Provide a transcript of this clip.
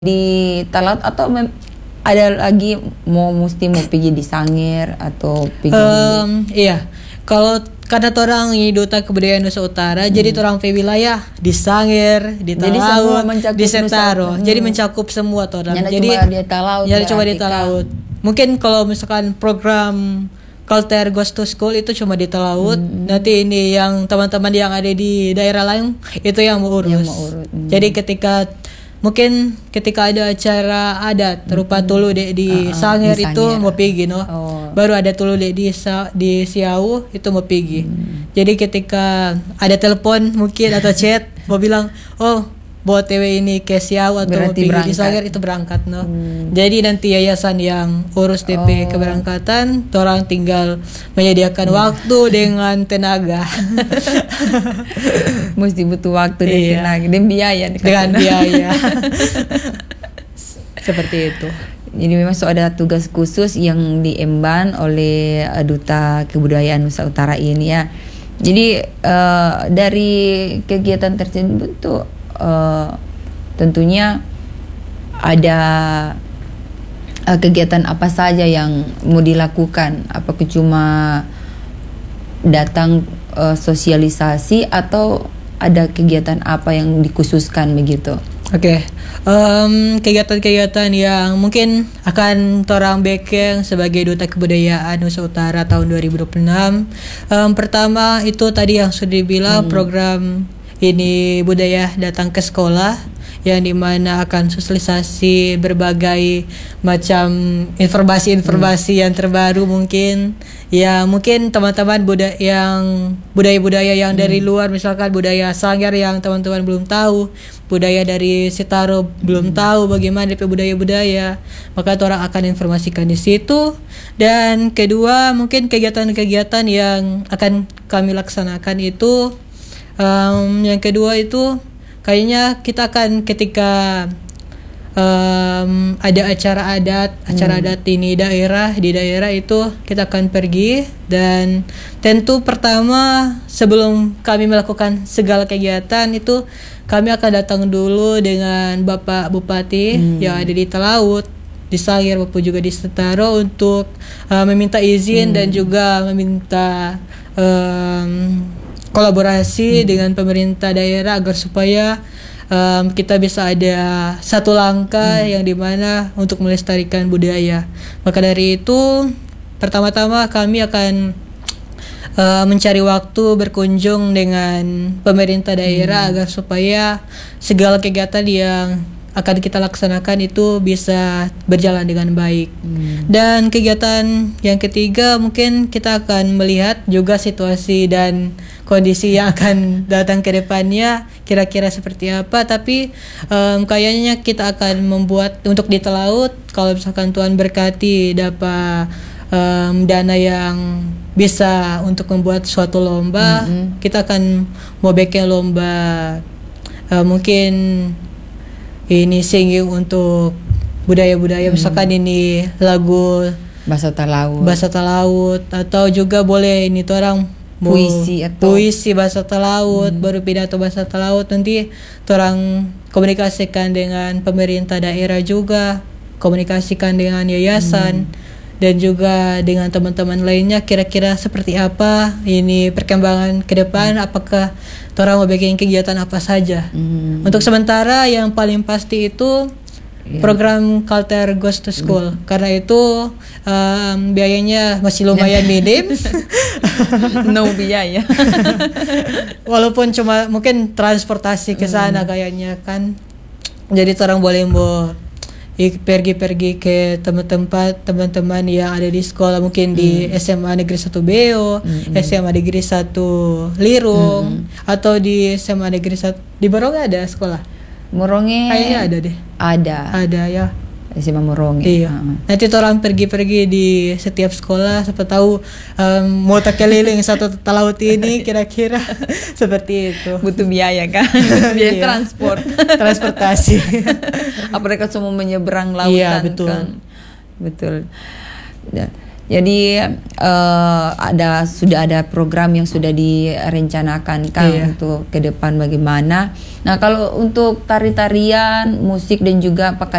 di Talaut atau ada lagi mesti mau pergi di Sangir atau pergi Iya, kalau karena orang ini Duta Kebudayaan Nusa Utara, jadi orang pe wilayah di Sangir, di Talaut, di Setaro, jadi mencakup semua orang. Jadi di Talaut. Jadi coba di Talaut. Mungkin kalau misalkan program Kalter Ghost to School itu cuma di Talaut, nanti ini yang teman-teman yang ada di daerah lain itu yang mau urus. Jadi mungkin ketika ada acara adat rupa tulu di Sangir itu mau pergi baru ada tulu di Siau itu mau pergi. Jadi ketika ada telepon mungkin atau chat mau bilang buat TW ini ke Siau atau mau pergi di Sangir itu berangkat Jadi nanti yayasan yang urus DP keberangkatan, orang tinggal menyediakan waktu dengan tenaga. Mesti butuh waktu dan tenaga dan biaya. Dengan biaya. Seperti itu. Jadi memang ada tugas khusus yang diemban oleh Duta Kebudayaan Nusa Utara ini ya. Jadi dari kegiatan tersebut tuh tentunya ada kegiatan apa saja yang mau dilakukan? Apakah cuma datang sosialisasi atau ada kegiatan apa yang dikhususkan begitu? Oke. Kegiatan-kegiatan yang mungkin akan torang bekeng sebagai Duta Kebudayaan Nusa Utara tahun 2026. Pertama itu tadi yang sudah dibilang program ini budaya datang ke sekolah, yang dimana akan sosialisasi berbagai macam informasi-informasi yang terbaru mungkin teman-teman budaya-budaya yang dari luar, misalkan budaya Sangir yang teman-teman belum tahu, budaya dari Setaro belum tahu bagaimana DP budaya-budaya, maka orang akan informasikan di situ. Dan kedua mungkin kegiatan-kegiatan yang akan kami laksanakan itu yang kedua itu kayaknya kita akan ketika ada acara adat ini di daerah itu kita akan pergi, dan tentu pertama sebelum kami melakukan segala kegiatan itu kami akan datang dulu dengan Bapak Bupati yang ada di Talaut, di Sangir maupun juga di Setaro untuk meminta izin dan juga meminta kolaborasi dengan pemerintah daerah agar supaya kita bisa ada satu langkah yang dimana untuk melestarikan budaya. Maka dari itu pertama-tama kami akan mencari waktu berkunjung dengan pemerintah daerah agar supaya segala kegiatan yang akan kita laksanakan itu bisa berjalan dengan baik. Dan kegiatan yang ketiga mungkin kita akan melihat juga situasi dan kondisi yang akan datang ke depannya kira-kira seperti apa, tapi kayaknya kita akan membuat untuk di Talaut, kalau misalkan Tuhan berkati dapat dana yang bisa untuk membuat suatu lomba, kita akan mau bikin lomba mungkin ini singing untuk budaya-budaya, misalkan ini lagu bahasa Talaut atau juga boleh ini orang puisi bahasa Talaut, baru pidato bahasa Talaut. Nanti orang komunikasikan dengan pemerintah daerah juga, komunikasikan dengan yayasan dan juga dengan teman-teman lainnya kira-kira seperti apa ini perkembangan ke depan, apakah orang mau bikin kegiatan apa saja. Untuk sementara yang paling pasti itu program Kalter Ghost to School, karena itu biayanya masih lumayan minim. No biaya. Walaupun cuma mungkin transportasi ke sana kayaknya kan. Jadi orang boleh pergi ke teman-teman yang ada di sekolah, mungkin di SMA Negeri 1 Beo, SMA Negeri 1 Lirung, atau di SMA Negeri 1 di Moronge ada sekolah. Moronge kayaknya ada deh. Ada ya. SMA Moronge. Iya. Nanti orang pergi-pergi di setiap sekolah, siapa tahu mau tak keliling satu Talaut ini kira-kira seperti itu. Butuh biaya kan? Biaya transportasi. Apalagi semua menyeberang lautan. Iya, betul. Kan? Betul. Jadi sudah ada program yang sudah direncanakan Kang untuk ke depan bagaimana. Nah kalau untuk tari-tarian, musik dan juga pakaian